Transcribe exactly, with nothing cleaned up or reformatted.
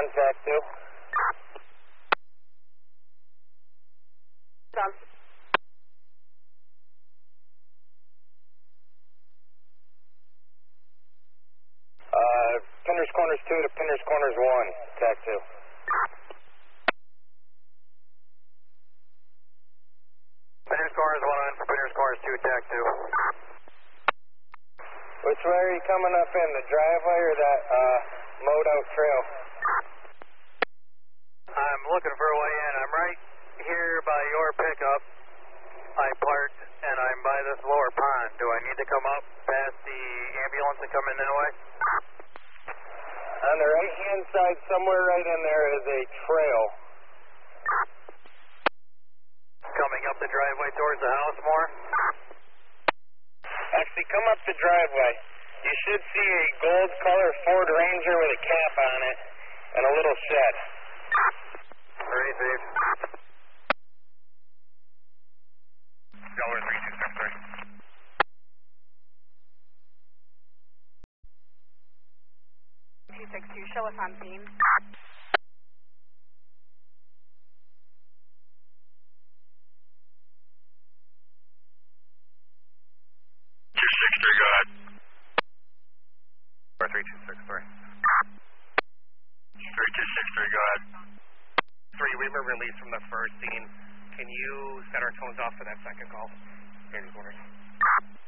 one, tack two. Done. Uh, Pinners Corners two to Pinners Corners one, tack two. Pinners Corners one on for Pinners Corners two, tack two. Which way are you coming up in, the driveway or that uh, mowed out trail? I'm looking for a way in. I'm right here by your pickup. I parked and I'm by this lower pond. Do I need to come up past the ambulance and come in that way? On the right hand side, somewhere right in there is a trail. Coming up the driveway towards the house more? Actually, come up the driveway. You should see a gold color Ford Ranger with a cap on it and a little shed. Receive. Delaware three two six three. two six two, show us on scene. two six three, go ahead. Or three two six three. three two six three, go ahead. Three, we were released from the first scene. Can you set our tones off for that second call? Here's orders.